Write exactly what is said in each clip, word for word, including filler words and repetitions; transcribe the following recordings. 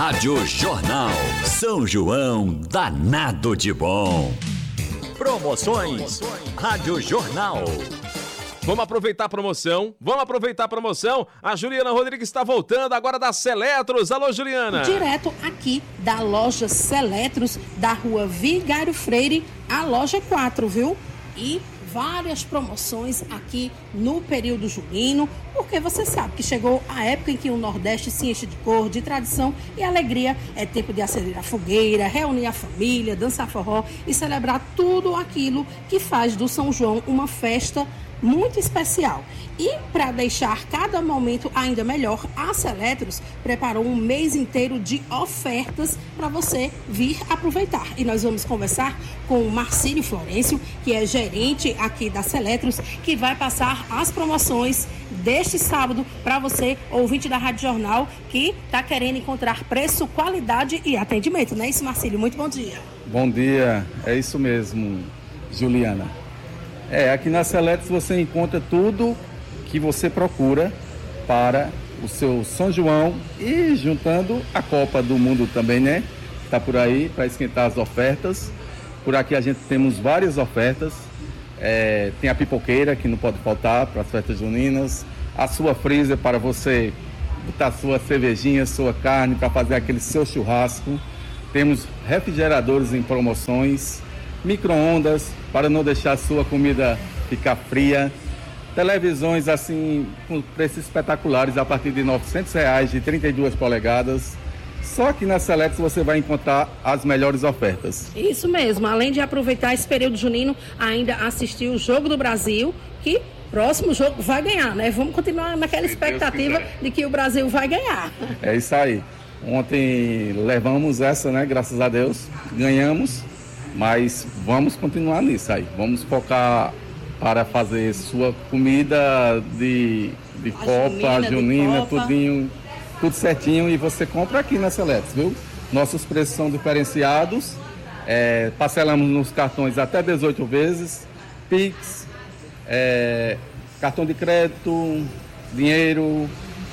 Rádio Jornal. São João danado de bom. Promoções. Rádio Jornal. Vamos aproveitar a promoção, vamos aproveitar a promoção. A Juliana Rodrigues está voltando agora da Seletros. Alô, Juliana. Direto aqui da loja Seletros, da rua Vigário Freire, a loja quatro, viu? E várias promoções aqui no período junino, porque você sabe que chegou a época em que o Nordeste se enche de cor, de tradição e alegria. É tempo de acender a fogueira, reunir a família, dançar forró e celebrar tudo aquilo que faz do São João uma festa muito especial. E para deixar cada momento ainda melhor, a Seletros preparou um mês inteiro de ofertas para você vir aproveitar. E nós vamos conversar com o Marcílio Florencio, que é gerente aqui da Seletros, que vai passar as promoções deste sábado para você, ouvinte da Rádio Jornal, que está querendo encontrar preço, qualidade e atendimento. Não é isso, Marcílio? Muito bom dia. Bom dia, é isso mesmo, Juliana. É, aqui na Seletros você encontra tudo que você procura para o seu São João e juntando a Copa do Mundo também, né? Está por aí para esquentar as ofertas. Por aqui a gente temos várias ofertas. É, tem a pipoqueira que não pode faltar para as festas juninas. A sua freezer para você botar sua cervejinha, sua carne para fazer aquele seu churrasco. Temos refrigeradores em promoções. Micro-ondas para não deixar a sua comida ficar fria, televisões assim com preços espetaculares a partir de novecentos reais, de trinta e duas polegadas. Só que na Seletros você vai encontrar as melhores ofertas. Isso mesmo, além de aproveitar esse período junino, ainda assistir o Jogo do Brasil, que próximo jogo vai ganhar, né? Vamos continuar naquela expectativa de que o Brasil vai ganhar. É isso aí. Ontem levamos essa, né? Graças a Deus, ganhamos. Mas vamos continuar nisso aí. Vamos focar para fazer sua comida de, de a copa, junina, junina, de copa. tudinho, tudo certinho. E você compra aqui na Seletros, viu? Nossos preços são diferenciados. É, parcelamos nos cartões até dezoito vezes. Pix, é, cartão de crédito, dinheiro.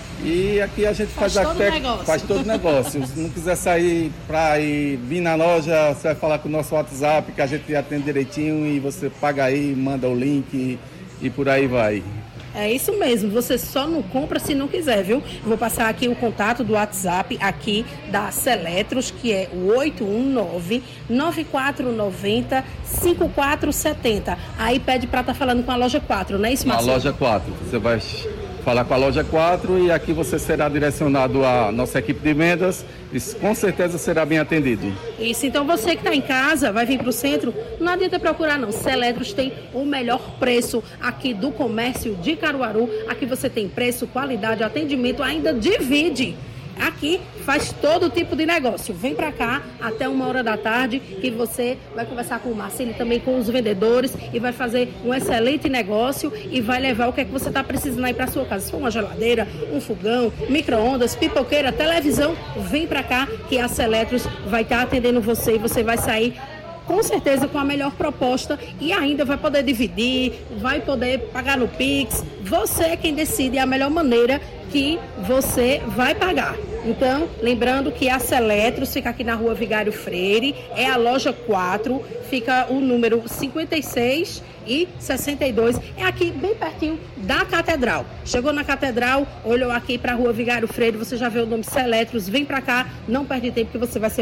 E aqui a gente faz, faz todo até, negócio. faz todo negócio. Se não quiser sair para ir vir na loja, você vai falar com o nosso WhatsApp, que a gente atende direitinho e você paga aí, manda o link e, e por aí vai. É isso mesmo, você só não compra se não quiser, viu? Eu vou passar aqui o contato do WhatsApp aqui da Seletros, que é o oito um nove, nove quatro nove zero, cinco quatro sete zero. Aí pede para estar tá falando com a loja quatro, não é isso, Marcelo? A loja quatro, você vai falar com a loja quatro e aqui você será direcionado à nossa equipe de vendas e com certeza será bem atendido. Isso, então você que está em casa, vai vir para o centro, não adianta procurar não. Seletros tem o melhor preço aqui do comércio de Caruaru. Aqui você tem preço, qualidade, atendimento, ainda divide. Aqui faz todo tipo de negócio. Vem pra cá até uma hora da tarde que você vai conversar com o Marcelo e também com os vendedores e vai fazer um excelente negócio e vai levar o que é que você está precisando aí para sua casa. Se for uma geladeira, um fogão, micro-ondas, pipoqueira, televisão, vem pra cá que a Seletros vai estar tá atendendo você e você vai sair com certeza com a melhor proposta e ainda vai poder dividir, vai poder pagar no Pix. Você é quem decide a melhor maneira que você vai pagar. Então, lembrando que a Seletros fica aqui na rua Vigário Freire, é a loja quatro, fica o número cinquenta e seis e sessenta e dois, é aqui bem pertinho da Catedral. Chegou na Catedral, olhou aqui para a rua Vigário Freire, você já vê o nome Seletros, vem para cá, não perde tempo que você vai ser